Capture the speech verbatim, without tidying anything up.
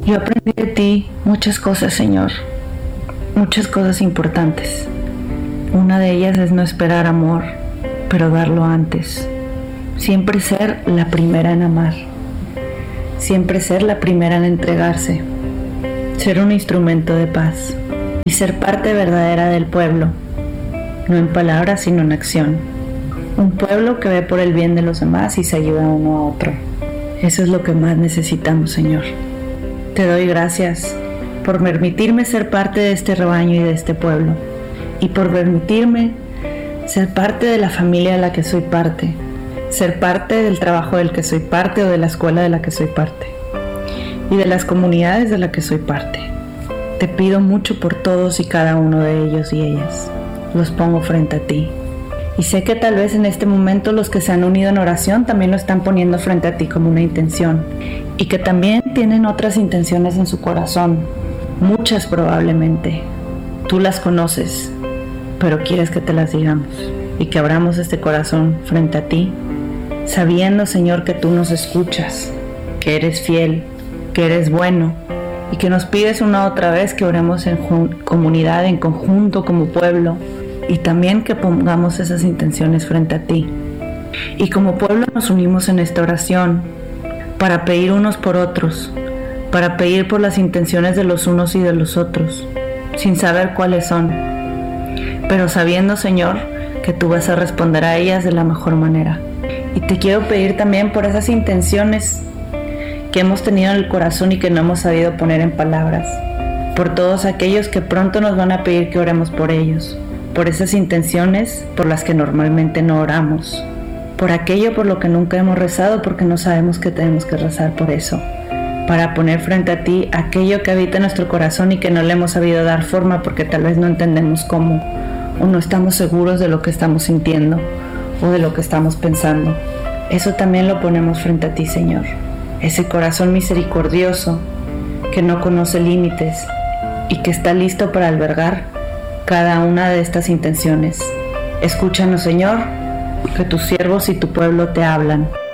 Yo aprendí de ti muchas cosas, Señor, muchas cosas importantes. Una de ellas es no esperar amor, pero darlo antes. Siempre ser la primera en amar. Siempre ser la primera en entregarse. Ser un instrumento de paz. Y ser parte verdadera del pueblo. No en palabras, sino en acción. Un pueblo que ve por el bien de los demás y se ayuda uno a otro. Eso es lo que más necesitamos, Señor. Te doy gracias por permitirme ser parte de este rebaño y de este pueblo. Y por permitirme ser parte de la familia de la que soy parte. Ser parte del trabajo del que soy parte o de la escuela de la que soy parte. Y de las comunidades de la que soy parte. Te pido mucho por todos y cada uno de ellos y ellas. Los pongo frente a ti. Y sé que tal vez en este momento los que se han unido en oración también lo están poniendo frente a ti como una intención. Y que también tienen otras intenciones en su corazón. Muchas probablemente. Tú las conoces, pero quieres que te las digamos. Y que abramos este corazón frente a ti, sabiendo, Señor, que tú nos escuchas, que eres fiel, que eres bueno. Y que nos pides una otra vez que oremos en comunidad, en conjunto, como pueblo. Y también que pongamos esas intenciones frente a ti. Y como pueblo nos unimos en esta oración para pedir unos por otros, para pedir por las intenciones de los unos y de los otros, sin saber cuáles son, pero sabiendo, Señor, que tú vas a responder a ellas de la mejor manera. Y te quiero pedir también por esas intenciones que hemos tenido en el corazón y que no hemos sabido poner en palabras, por todos aquellos que pronto nos van a pedir que oremos por ellos, por esas intenciones por las que normalmente no oramos, por aquello por lo que nunca hemos rezado porque no sabemos que tenemos que rezar por eso, para poner frente a ti aquello que habita en nuestro corazón y que no le hemos sabido dar forma porque tal vez no entendemos cómo, o no estamos seguros de lo que estamos sintiendo o de lo que estamos pensando. Eso también lo ponemos frente a ti, Señor. Ese corazón misericordioso que no conoce límites y que está listo para albergar cada una de estas intenciones. Escúchanos, Señor, que tus siervos y tu pueblo te hablan.